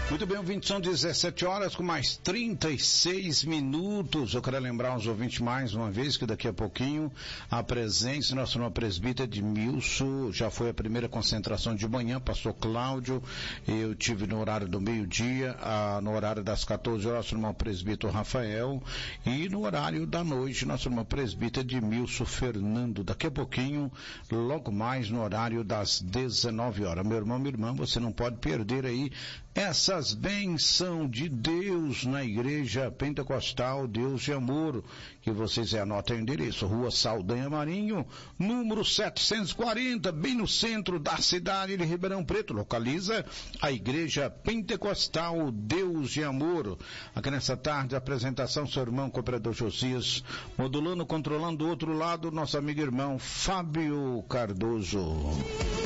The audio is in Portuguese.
Muito bem, ouvintes, são 17 horas com mais 36 minutos. Eu quero lembrar aos ouvintes mais uma vez que daqui a pouquinho a presença do nosso irmão presbítero Edmilson, já foi a primeira concentração de manhã, pastor Cláudio, eu tive no horário do meio-dia, no horário das 14 horas, nosso irmão presbítero Rafael, e no horário da noite, nosso irmão presbítero Edmilson Fernando. Daqui a pouquinho, logo mais no horário das 19 horas. Meu irmão, minha irmã, você não pode perder aí essas bênçãos de Deus na Igreja Pentecostal Deus de Amor, que vocês anotem o endereço, Rua Saldanha Marinho, número 740, bem no centro da cidade de Ribeirão Preto. Localiza a Igreja Pentecostal Deus de Amor. Aqui nessa tarde, a apresentação, seu irmão cooperador Josias, modulando, controlando do outro lado, nosso amigo irmão Fábio Cardoso.